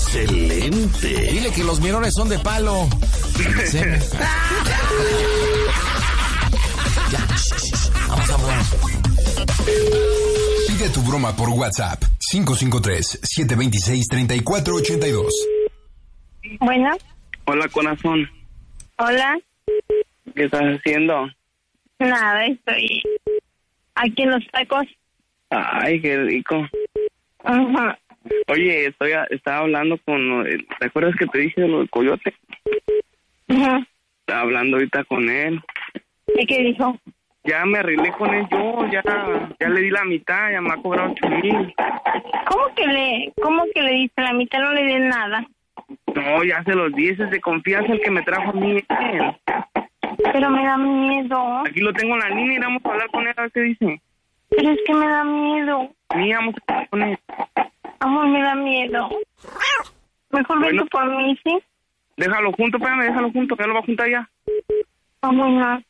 ¡Excelente! Dile que los mirones son de palo. Sí. Ya, vamos. Pide tu broma por WhatsApp. 553-726-3482. Bueno. Hola, corazón. Hola. ¿Qué estás haciendo? Nada, estoy aquí en los tacos. Ay, qué rico. Ajá. Oye, estaba hablando con... ¿Te acuerdas que te dije de lo del coyote? Ajá. Estaba hablando ahorita con él. ¿Y qué dijo? Ya me arreglé con él yo, ya le di la mitad, ya me ha cobrado 8,000. ¿Cómo que le diste la mitad? No le di nada. No, ya se los di, ese es de confianza el que me trajo a mí. Pero me da miedo. Aquí lo tengo en la línea y vamos a hablar con él, a ver qué dice. Pero es que me da miedo. Sí, vamos a hablar con él. Amor, me da miedo. Mejor Bueno. vete por mí, ¿sí? Déjalo junto, espérame, déjalo junto, que ya lo va a juntar ya. Amor, no.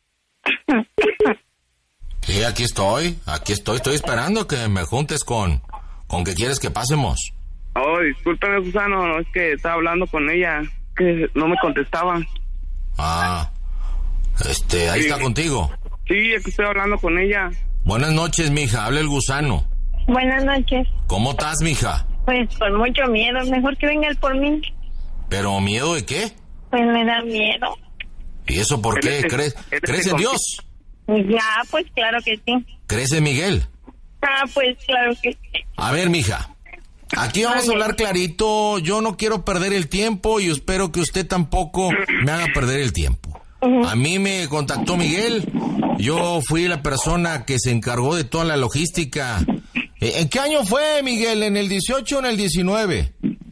Sí, aquí estoy, estoy esperando que me juntes con que quieres que pasemos. Oh, discúlpame, Gusano, no, es que estaba hablando con ella, que no me contestaba. Ah, ahí está contigo. Sí, aquí estoy hablando con ella. Buenas noches, mija, habla el Gusano. Buenas noches. ¿Cómo estás, mija? Pues con mucho miedo, mejor que venga él por mí. ¿Pero miedo de qué? Pues me da miedo. ¿Y eso por qué? ¿Crees en Dios? Ya, pues claro que sí. ¿Crees en Miguel? Ah, pues claro que sí. A ver, mija, aquí vamos a hablar clarito. Yo no quiero perder el tiempo y espero que usted tampoco me haga perder el tiempo. A mí me contactó Miguel. Yo fui la persona que se encargó de toda la logística. ¿En qué año fue, Miguel? ¿En el 18 o en el 19?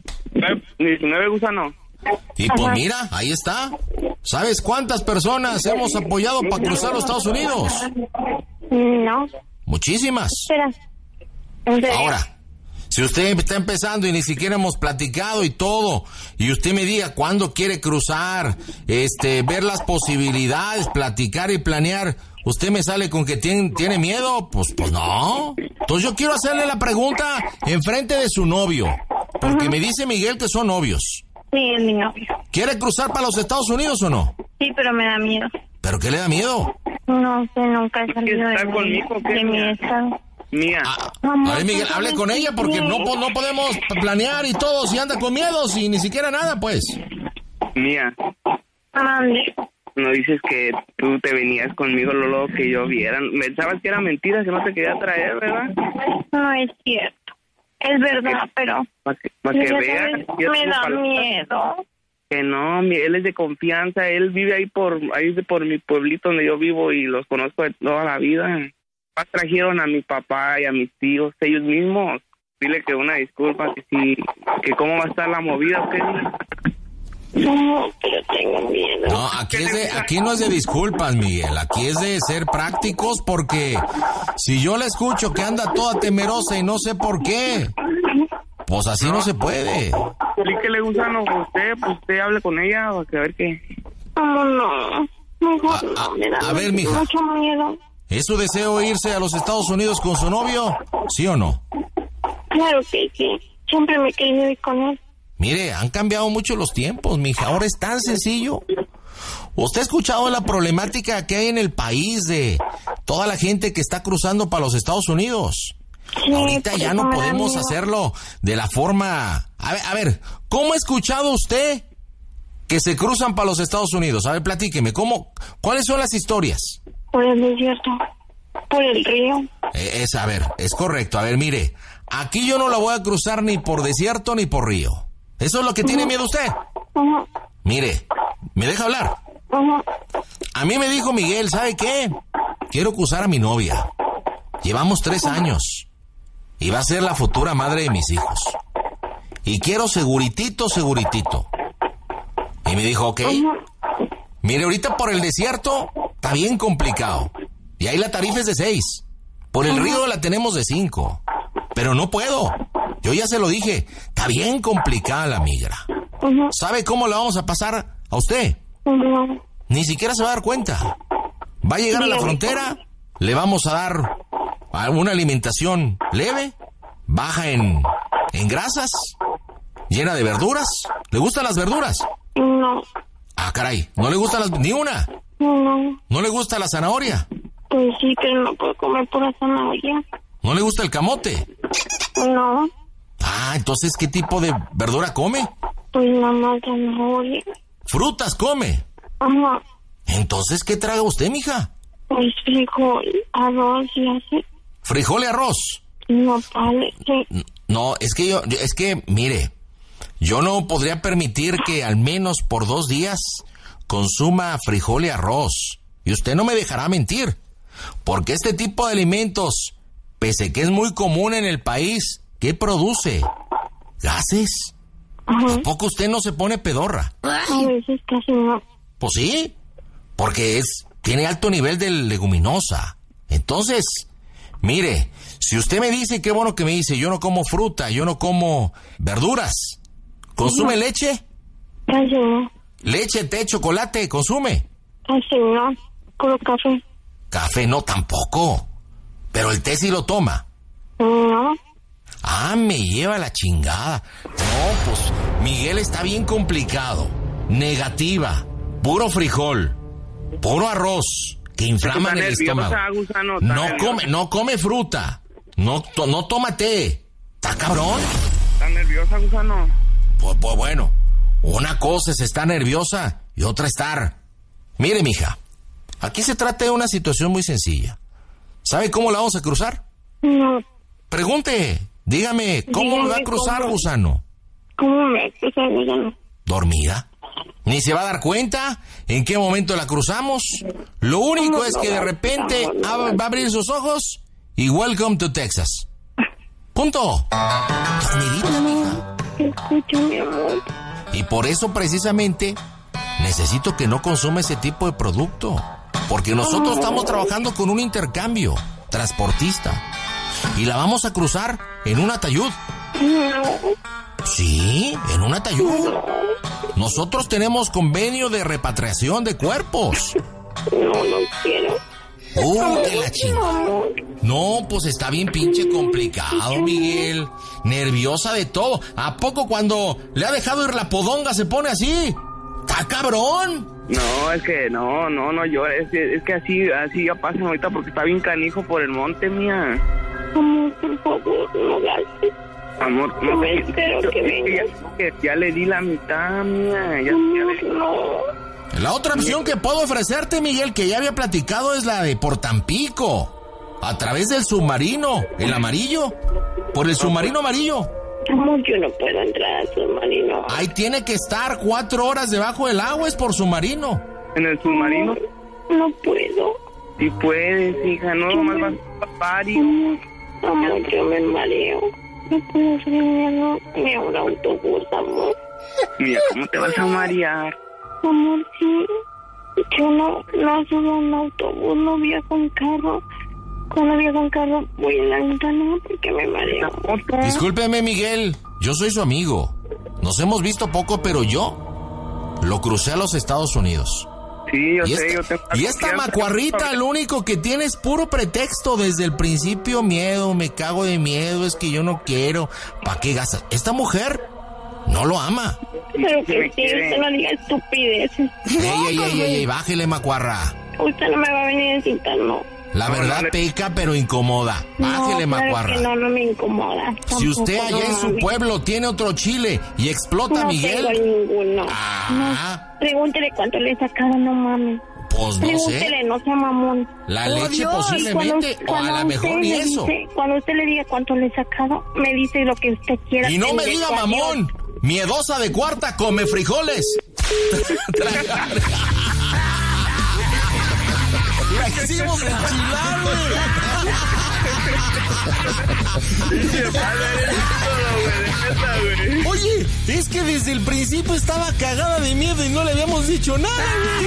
19, Gusano. Y pues mira, ahí está. ¿Sabes cuántas personas hemos apoyado para cruzar los Estados Unidos? No. Muchísimas. Espera. ¿En serio? Ahora, si usted está empezando y ni siquiera hemos platicado y todo, y usted me diga cuándo quiere cruzar, ver las posibilidades, platicar y planear, usted me sale con que tiene miedo, pues no. Entonces yo quiero hacerle la pregunta enfrente de su novio, porque me dice Miguel que son novios. Sí, es mi novio. ¿Quiere cruzar para los Estados Unidos o no? Sí, pero me da miedo. ¿Pero qué le da miedo? No sé, nunca he salido ¿Está conmigo, qué? de mi estado. Mía. A ver, Miguel, hable con ella porque no podemos planear y todo si anda con miedo, si ni siquiera nada, pues. Mía. Mande. No dices que tú te venías conmigo luego que yo viera. Pensabas que era mentira, que no te quería traer, ¿verdad? No es cierto. Es verdad, pero... Para que veas. Me da miedo. Que no, él es de confianza, él vive ahí por mi pueblito donde yo vivo y los conozco de toda la vida. Trajeron a mi papá y a mis tíos, ellos mismos. Dile que una disculpa, que sí, que cómo va a estar la movida, ¿ok? No, pero tengo miedo. No, aquí no es de disculpas, Miguel. Aquí es de ser prácticos porque si yo la escucho que anda toda temerosa y no sé por qué, pues así no se puede. Explíquele, Gusano, pues usted hable con ella o que a ver qué. No. Mejor no, me da a ver, mija. mucho miedo. ¿Es su deseo irse a los Estados Unidos con su novio? ¿Sí o no? Claro que sí. Siempre me he querido ir con él. Mire, han cambiado mucho los tiempos, mija. Ahora es tan sencillo. ¿Usted ha escuchado la problemática que hay en el país de toda la gente que está cruzando para los Estados Unidos? Sí, ahorita ya no podemos hacerlo de la forma... A ver, ¿cómo ha escuchado usted que se cruzan para los Estados Unidos? A ver, platíqueme, ¿cuáles son las historias? Por el desierto, por el río. Es correcto. A ver, mire, aquí yo no la voy a cruzar ni por desierto ni por río. ¿Eso es lo que tiene miedo usted? Mire, ¿me deja hablar? A mí me dijo Miguel, ¿sabe qué? Quiero cruzar a mi novia. Llevamos 3 años. Y va a ser la futura madre de mis hijos. Y quiero seguritito. Y me dijo, ok. Mire, ahorita por el desierto está bien complicado. Y ahí la tarifa es de 6. Por el río la tenemos de 5. Pero no puedo. Yo ya se lo dije. Está bien complicada la migra. ¿Sabe cómo la vamos a pasar a usted? Ni siquiera se va a dar cuenta. Va a llegar a la frontera, le vamos a dar una alimentación leve, baja en grasas, ¿Llena de verduras? ¿Le gustan las verduras? No. Ah, caray, ¿no le gustan ni una? No. ¿No le gusta la zanahoria? Pues sí, pero no puedo comer pura zanahoria. ¿No le gusta el camote? No. Ah, entonces, ¿qué tipo de verdura come? Pues nada más zanahoria. ¿Frutas come? Ajá. Entonces, ¿qué traga usted, mija? Pues frijol, arroz y así. ¿Frijol y arroz? Nopales, sí. No, es que, mire, yo no podría permitir que al menos por 2 días consuma frijol y arroz. Y usted no me dejará mentir, porque este tipo de alimentos, pese que es muy común en el país, ¿qué produce? ¿Gases? Ajá. ¿A poco usted no se pone pedorra? A veces casi no. Pues sí, porque tiene alto nivel de leguminosa. Entonces, mire, si usted me dice, qué bueno que me dice, yo no como fruta, yo no como verduras, ¿consume leche? Casi no. Leche, té, chocolate, ¿consume? Casi no. Puro café. Café no tampoco, pero el té sí lo toma. No. Ah, me lleva la chingada. No, pues Miguel está bien complicado. Negativa, puro frijol, puro arroz, que inflaman el estómago. No come fruta, no toma té. ¿Está cabrón? ¿Está nerviosa, gusano? Pues bueno, una cosa es estar nerviosa y otra estar... Mire, mija, aquí se trata de una situación muy sencilla. ¿Sabe cómo la vamos a cruzar? No. Pregunte, dígame, ¿cómo me va a cruzar, cómo. gusano? ¿Cómo me cruza, gusano? ¿Dormida? Ni se va a dar cuenta en qué momento la cruzamos. Lo único es que de repente va a abrir sus ojos y welcome to Texas. Punto. Dormidita, mija. Te escucho, mi amor. Y por eso precisamente necesito que no consuma ese tipo de producto. Porque nosotros estamos trabajando con un intercambio transportista. Y la vamos a cruzar en un ataúd. Sí, en un ataúd. Nosotros tenemos convenio de repatriación de cuerpos. No quiero. Que la chingada. No, pues está bien pinche complicado, Miguel. Nerviosa de todo. ¿A poco cuando le ha dejado ir la podonga se pone así? ¡Está cabrón! No, es que no llores. Es que así ya pasa ahorita porque está bien canijo por el monte, mía. Amor, por favor, no gastes. Amor, no. Me espero que vengas. Ya le di la mitad, mía. No. La otra opción que puedo ofrecerte, Miguel, que ya había platicado, es la de por Tampico. A través del submarino, el amarillo. Por el submarino amarillo. Amor, yo no puedo entrar al submarino. Ahí tiene que estar 4 horas debajo del agua, es por submarino. ¿En el submarino? No puedo. Si puedes, hija, no nomás vas a parir. Amor, yo me mareo. No puedo frenar ni a un autobús, amor. Mira, ¿cómo te vas a marear? Amor, sí. Yo no subo a un autobús, no viajo en carro. Cuando viajo en carro voy en la ventana porque me mareo. Discúlpeme, Miguel, yo soy su amigo. Nos hemos visto poco, pero yo lo crucé a los Estados Unidos. Sí, yo sé, y esta macuarrita, lo único que tiene es puro pretexto. Desde el principio, miedo, me cago de miedo, es que yo no quiero. ¿Para qué gastas? Esta mujer no lo ama. Pero que sí, usted no diga estupideces. Ey, bájele, macuarra. Usted no me va a venir a insultar, no. La verdad peca, pero incomoda. Bájele, macuarra. No me incomoda. Si usted allá en su pueblo tiene otro chile y explota a Miguel... No tengo ninguno. Ah. No. Pregúntele cuánto le sacaron, no mames. Pues no Pregúntele, sé. no sea mamón. La leche posiblemente, o a lo mejor ni eso. Cuando usted le diga cuánto le sacaron, me dice lo que usted quiera. Y no me diga mamón. Miedosa de cuarta, come frijoles. La hicimos enchilar, güey. Oye, es que desde el principio estaba cagada de miedo y no le habíamos dicho nada,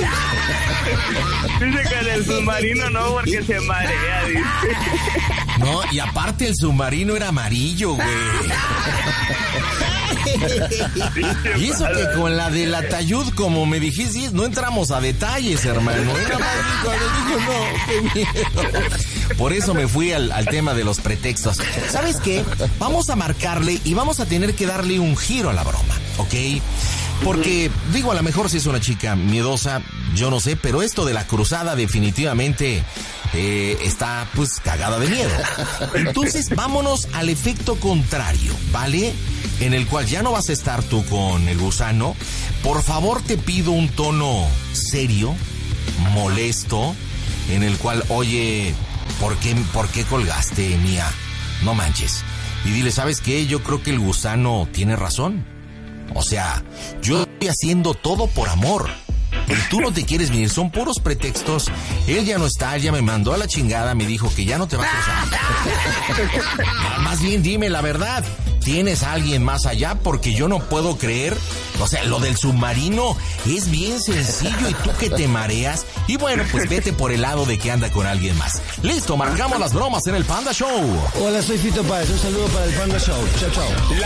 güey. Dice que en el submarino no, porque se marea, dice. No, y aparte el submarino era amarillo, güey. Y eso que con la de la Tayud, como me dijiste, no entramos a detalles, hermano. No, qué miedo. Por eso me fui al tema de los pretextos. ¿Sabes qué? Vamos a marcarle y vamos a tener que darle un giro a la broma, ¿ok? Porque, digo, a lo mejor si es una chica miedosa, yo no sé, pero esto de la cruzada definitivamente está, pues, cagada de miedo. Entonces, vámonos al efecto contrario, ¿vale? En el cual ya no vas a estar tú con el gusano. Por favor, te pido un tono serio, molesto, en el cual, oye, ¿por qué colgaste, mía? No manches. Y dile, ¿sabes qué? Yo creo que el gusano tiene razón. O sea, yo estoy haciendo todo por amor. Y tú no te quieres venir, son puros pretextos. Él ya no está, él ya me mandó a la chingada, me dijo que ya no te va a cruzar. Más bien dime la verdad. ¿Tienes a alguien más allá? Porque yo no puedo creer. O sea, lo del submarino es bien sencillo y tú que te mareas. Y bueno, pues vete por el lado de que anda con alguien más. Listo, marcamos las bromas en el Panda Show. Hola, soy Fito Páez. Un saludo para el Panda Show. Chao, chao.